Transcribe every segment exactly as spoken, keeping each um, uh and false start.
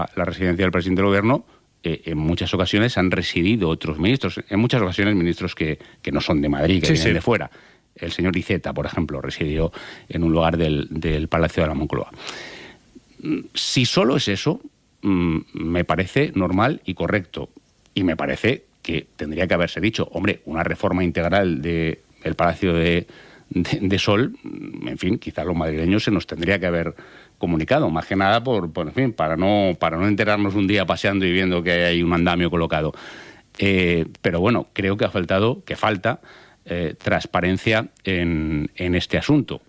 la residencia del presidente del gobierno, eh, en muchas ocasiones han residido otros ministros, en muchas ocasiones ministros que, que no son de Madrid, que sí, vienen sí. de fuera. El señor Iceta, por ejemplo, residió en un lugar del, del Palacio de la Moncloa. Si solo es eso, me parece normal y correcto. Y me parece que tendría que haberse dicho, hombre, una reforma integral de, del Palacio de, de, de Sol, en fin, quizás los madrileños se nos tendría que haber comunicado, más que nada por, por en fin, para no, para no enterarnos un día paseando y viendo que hay un andamio colocado. Eh, pero bueno, creo que ha faltado, que falta eh, transparencia en, en este asunto.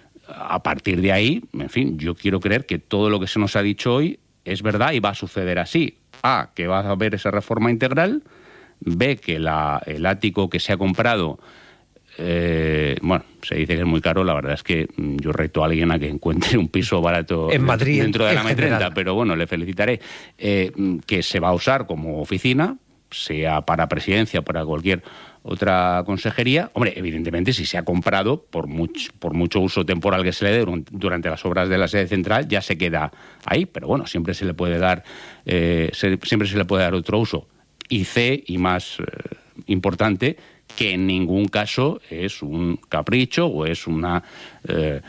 A partir de ahí, en fin, yo quiero creer que todo lo que se nos ha dicho hoy es verdad y va a suceder así. A, que va a haber esa reforma integral. B, que la, el ático que se ha comprado, eh, bueno, se dice que es muy caro. La verdad es que yo reto a alguien a que encuentre un piso barato en Madrid, dentro de la M treinta, pero bueno, le felicitaré. Eh, que se va a usar como oficina, sea para presidencia o para cualquier otra consejería. Hombre, evidentemente, si se ha comprado, por mucho, por mucho uso temporal que se le dé durante las obras de la sede central, ya se queda ahí, pero bueno, siempre se le puede dar, eh, se, siempre se le puede dar otro uso. Y C, y más eh, importante, que en ningún caso es un capricho o es una eh,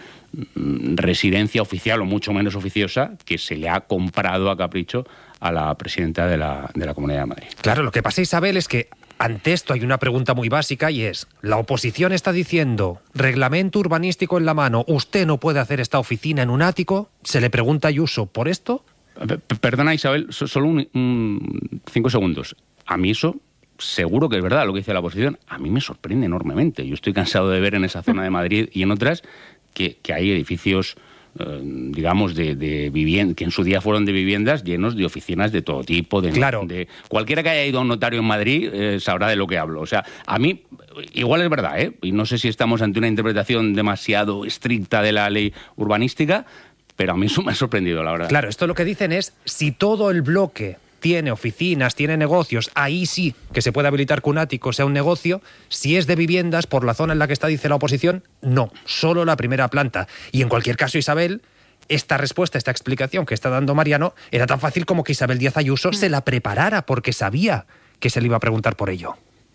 residencia oficial o mucho menos oficiosa que se le ha comprado a capricho a la presidenta de la, de la Comunidad de Madrid. Claro, lo que pasa, Isabel, es que ante esto hay una pregunta muy básica y es, la oposición está diciendo, reglamento urbanístico en la mano, ¿usted no puede hacer esta oficina en un ático? ¿Se le pregunta a Ayuso por esto? Perdona, Isabel, solo un, un, cinco segundos. A mí eso seguro que es verdad lo que dice la oposición. A mí me sorprende enormemente. Yo estoy cansado de ver en esa zona de Madrid y en otras que, que hay edificios, eh, digamos, de, de viviendas, que en su día fueron de viviendas llenos de oficinas de todo tipo. De, claro. de cualquiera que haya ido a un notario en Madrid eh, sabrá de lo que hablo. O sea, a mí, igual es verdad, ¿eh? Y no sé si estamos ante una interpretación demasiado estricta de la ley urbanística, pero a mí eso me ha sorprendido, la verdad. Claro, esto lo que dicen es, si todo el bloque tiene oficinas, tiene negocios, ahí sí que se puede habilitar que un ático sea un negocio. Si es de viviendas, por la zona en la que está, dice la oposición, no, solo la primera planta. Y en cualquier caso, Isabel, esta respuesta, esta explicación que está dando Mariano, era tan fácil como que Isabel Díaz Ayuso se la preparara, porque sabía que se le iba a preguntar por ello.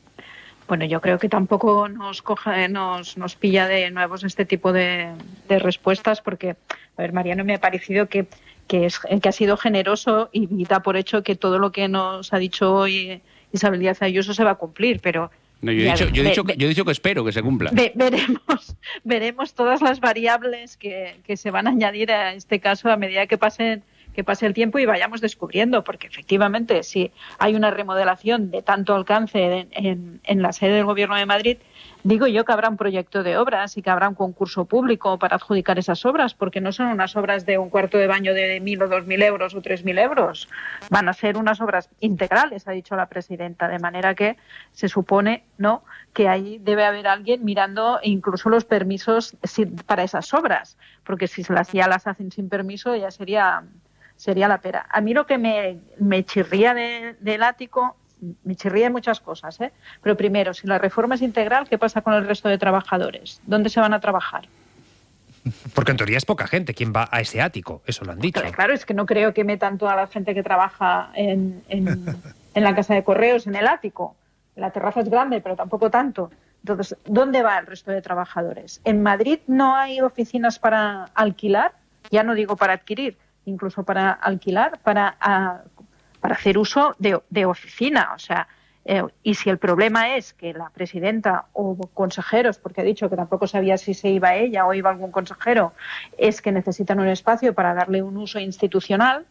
Bueno, yo creo que tampoco nos coge, nos, nos pilla de nuevos este tipo de, de respuestas, porque, a ver, Mariano me ha parecido que que, es, que ha sido generoso y da por hecho que todo lo que nos ha dicho hoy Isabel Díaz Ayuso se va a cumplir, pero... No, yo, he dicho, yo, he dicho, ve, yo he dicho que espero que se cumpla. Ve, veremos, veremos todas las variables que, que se van a añadir a este caso a medida que pasen que pase el tiempo y vayamos descubriendo, porque efectivamente si hay una remodelación de tanto alcance en, en, en la sede del Gobierno de Madrid, digo yo que habrá un proyecto de obras y que habrá un concurso público para adjudicar esas obras, porque no son unas obras de un cuarto de baño de mil o dos mil euros o tres mil euros. Van a ser unas obras integrales, ha dicho la presidenta, de manera que se supone, ¿no?, que ahí debe haber alguien mirando incluso los permisos para esas obras, porque si las, ya las hacen sin permiso ya sería, sería la pera. A mí lo que me, me chirría de, del ático... Me chirría muchas cosas, ¿eh? Pero primero, si la reforma es integral, ¿qué pasa con el resto de trabajadores? ¿Dónde se van a trabajar? Porque en teoría es poca gente quien va a ese ático, eso lo han dicho. Claro, claro, es que no creo que metan toda la gente que trabaja en, en, en la casa de correos, en el ático. La terraza es grande, pero tampoco tanto. Entonces, ¿dónde va el resto de trabajadores? En Madrid no hay oficinas para alquilar, ya no digo para adquirir, incluso para alquilar, para... A, para hacer uso de, de oficina, o sea, eh, y si el problema es que la presidenta o consejeros, porque ha dicho que tampoco sabía si se iba ella o iba algún consejero, es que necesitan un espacio para darle un uso institucional,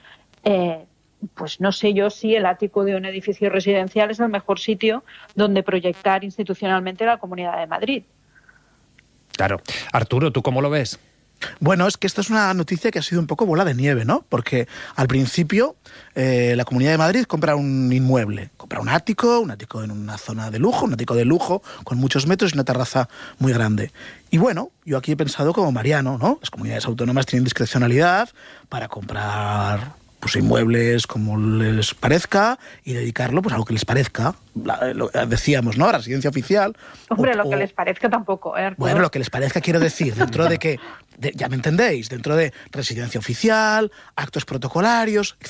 eh, pues no sé yo si el ático de un edificio residencial es el mejor sitio donde proyectar institucionalmente la Comunidad de Madrid. Claro. Arturo, ¿tú cómo lo ves? Bueno, es que esta es una noticia que ha sido un poco bola de nieve, ¿no? Porque al principio eh, la Comunidad de Madrid compra un inmueble, compra un ático, un ático en una zona de lujo, un ático de lujo con muchos metros y una terraza muy grande. Y bueno, yo aquí he pensado como Mariano, ¿no? Las comunidades autónomas tienen discrecionalidad para comprar pues inmuebles como les parezca y dedicarlo pues a lo que les parezca. La, lo, decíamos, ¿no? Residencia oficial. Hombre, o, lo que o, les parezca tampoco, ¿eh? Bueno, lo que les parezca quiero decir, dentro de que, de, ya me entendéis, dentro de residencia oficial, actos protocolarios,